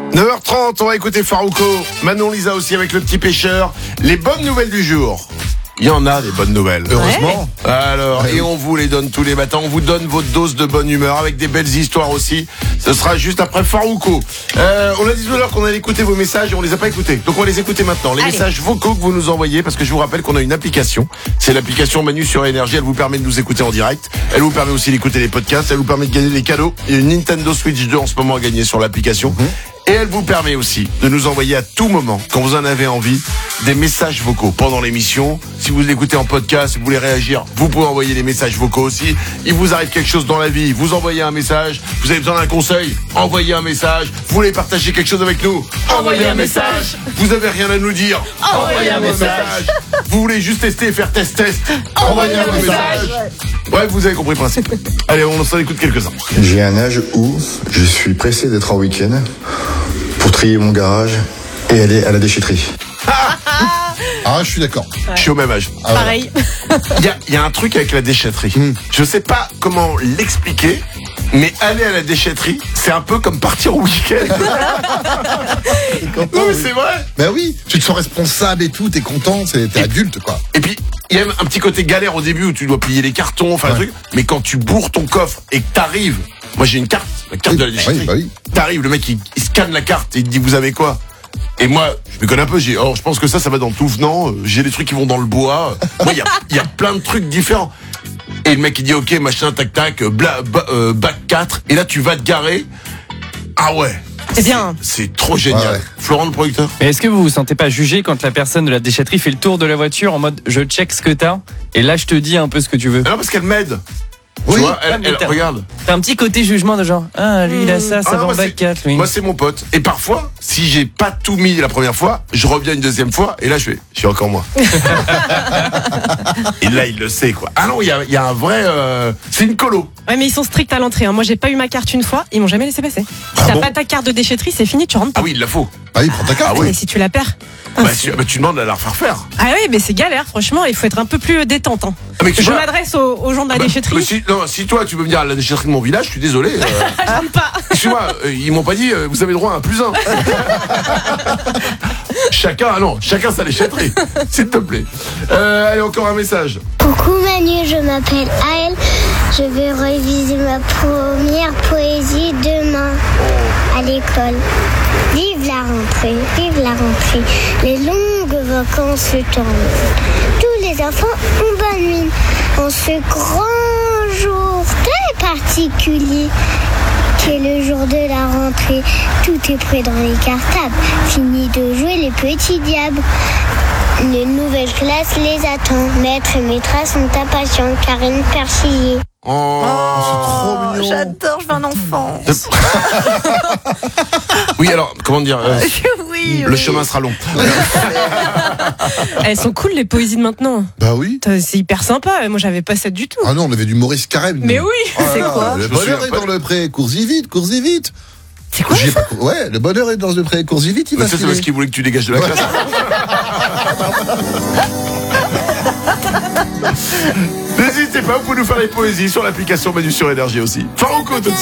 9h30, on va écouter Farouko, Manon Lisa aussi avec le petit pêcheur. Les bonnes nouvelles du jour. Il y en a des bonnes nouvelles. Heureusement. Alors, et on vous les donne tous les matins. On vous donne votre dose de bonne humeur avec des belles histoires aussi. Ce sera juste après Farouko. On a dit tout à l'heure qu'on allait écouter vos messages et on les a pas écoutés. Donc on va les écouter maintenant. Les messages vocaux que vous nous envoyez, parce que je vous rappelle qu'on a une application. C'est l'application Manu sur Énergie. Elle vous permet de nous écouter en direct. Elle vous permet aussi d'écouter les podcasts. Elle vous permet de gagner des cadeaux. Il y a une Nintendo Switch 2 en ce moment à gagner sur l'application. Et elle vous permet aussi de nous envoyer à tout moment, quand vous en avez envie, des messages vocaux pendant l'émission. Si vous l'écoutez en podcast, si vous voulez réagir, vous pouvez envoyer des messages vocaux aussi. Il vous arrive quelque chose dans la vie, vous envoyez un message. Vous avez besoin d'un conseil, envoyez un message. Vous voulez partager quelque chose avec nous, envoyez un message. Vous avez rien à nous dire, envoyez un message. Vous voulez juste tester et faire test, envoyez un message. Bref, vous avez compris le principe. Allez, on s'en écoute quelques-uns. J'ai un âge où je suis pressé d'être en week-end pour trier mon garage et aller à la déchetterie. Ah, je suis d'accord. Je suis au même âge. Pareil. Il y a un truc avec la déchetterie. Je sais pas comment l'expliquer, mais aller à la déchetterie, c'est un peu comme partir au week-end. Non mais c'est vrai. Ben oui, tu te sens responsable et tout, t'es content, t'es adulte quoi. Et puis, il y a un petit côté galère au début où tu dois plier les cartons, enfin un truc. Mais quand tu bourres ton coffre et que t'arrives, moi j'ai une carte, la carte de la déchetterie. Oui, bah oui. T'arrives, le mec il scanne la carte et il te dit vous avez quoi? Et moi, je me connais un peu, je pense que ça va dans le tout venant, j'ai des trucs qui vont dans le bois. Moi, il y a plein de trucs différents. Et le mec il dit ok, machin, tac tac, bac 4, et là tu vas te garer. Ah ouais. C'est bien. C'est trop génial. Ouais. Florent le producteur. Mais est-ce que vous vous sentez pas jugé quand la personne de la déchetterie fait le tour de la voiture en mode je check ce que t'as et là je te dis un peu ce que tu veux? Non, parce qu'elle m'aide. Tu Oui. vois, elle regarde. T'as un petit côté jugement de genre lui il a ça Ah, va moi, en bac 4 lui. Moi c'est mon pote. Et parfois, si j'ai pas tout mis la première fois, je reviens une deuxième fois et là je suis encore moi. Et là il le sait quoi. Ah non, il y a un vrai c'est une colo. Ouais, mais ils sont stricts à l'entrée. Moi, j'ai pas eu ma carte une fois. Ils m'ont jamais laissé passer. Si t'as bon pas ta carte de déchetterie, c'est fini, tu rentres pas. Ah oui, il la faut. Ah oui, prends ta carte. Ah oui. Mais si tu la perds. Tu demandes à la refaire faire. Ah oui, mais c'est galère, franchement. Il faut être un peu plus détente. Hein. Ah, mais tu Je vois- m'adresse aux gens de la Mais déchetterie. si toi tu veux venir à la déchetterie de mon village, je suis désolé. Je rentre pas. Excuse-moi, ils m'ont pas dit vous avez droit à un +1. Chacun sa déchetterie, s'il te plaît. Allez, encore un message. Coucou Manu, je m'appelle Aël. Je vais réviser ma première poésie demain à l'école. Vive la rentrée, vive la rentrée. Les longues vacances se terminent. Tous les enfants ont bonne mine. En ce grand jour très particulier qu'est le jour de la rentrée, tout est prêt dans les cartables. Fini de jouer les petits diables. Une nouvelle classe les attend. Maître et maîtresse sont impatients. Karine Persillé. Oh, Trop mignon. J'adore, je veux un enfant. Oui, alors, comment dire Oui. le chemin sera long. Elles sont cool, les poésies de maintenant. Bah oui. C'est hyper sympa. Moi, j'avais pas ça du tout. Ah non, on avait du Maurice Carême. Mais oui. C'est quoi? Le Je me bonheur souviens est pas. dans le pré, cours-y vite, cours-y vite. C'est quoi J'ai pas... Ouais, le bonheur est dans le pré, cours-y vite, il Mais va ça, c'est filer. parce qu'il voulait que tu dégages de la classe. N'hésitez pas, vous pouvez nous faire les poésies sur l'application Manu sur Énergie aussi. Farouko, tout de suite.